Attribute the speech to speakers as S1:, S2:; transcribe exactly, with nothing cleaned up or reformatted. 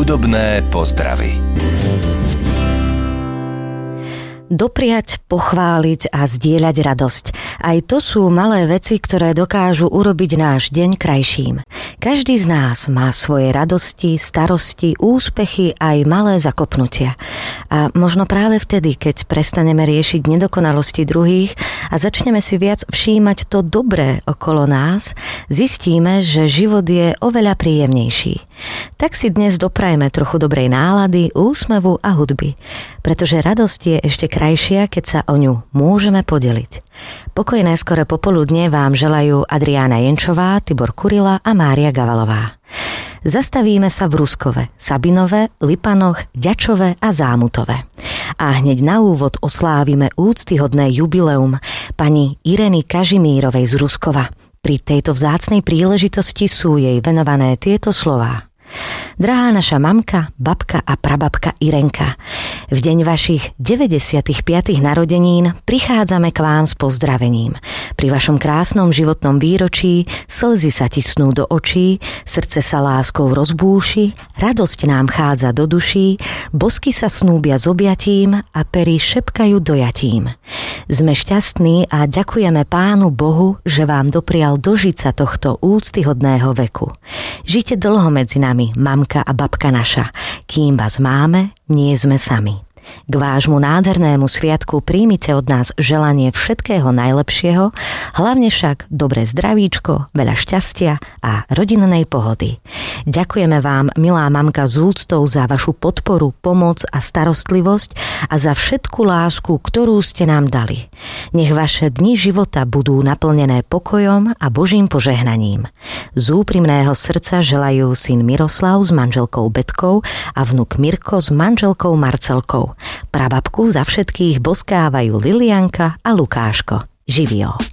S1: Hudobné pozdravy.
S2: Dopriať, pochváliť a zdieľať radosť. Aj to sú malé veci, ktoré dokážu urobiť náš deň krajším. Každý z nás má svoje radosti, starosti, úspechy aj malé zakopnutia. A možno práve vtedy, keď prestaneme riešiť nedokonalosti druhých a začneme si viac všímať to dobré okolo nás, zistíme, že život je oveľa príjemnejší. Tak si dnes doprajme trochu dobrej nálady, úsmevu a hudby, pretože radosť je ešte krajšia, keď sa o ňu môžeme podeliť. Pokojné skore popoludne vám želajú Adriána Jenčová, Tibor Kurila a Mária Gavalová. Zastavíme sa v Ruskove, Sabinove, Lipanoch, Ďačove a Zámutove. A hneď na úvod oslávime úctyhodné jubileum pani Ireny Kažimírovej z Ruskova. Pri tejto vzácnej príležitosti sú jej venované tieto slová. Drahá naša mamka, babka a prababka Irenka, v deň vašich deväťdesiatych piatych narodenín prichádzame k vám s pozdravením. Pri vašom krásnom životnom výročí slzy sa tisnú do očí, srdce sa láskou rozbúši, radosť nám chádza do duší, bosky sa snúbia s objatím a pery šepkajú dojatím. Sme šťastní a ďakujeme Pánu Bohu, že vám doprial dožiť sa tohto úctyhodného veku. Žite dlho medzi nami, mamka a babka naša. Kým vás máme, nie sme sami. K vášmu nádhernému sviatku príjmite od nás želanie všetkého najlepšieho, hlavne však dobré zdravíčko, veľa šťastia a rodinnej pohody. Ďakujeme vám, milá mamka, z úctou za vašu podporu, pomoc a starostlivosť a za všetku lásku, ktorú ste nám dali. Nech vaše dni života budú naplnené pokojom a Božím požehnaním. Z úprimného srdca želajú syn Miroslav s manželkou Betkou a vnuk Mirko s manželkou Marcelkou. Prababku za všetkých boskávajú Lilianka a Lukáško. Živio.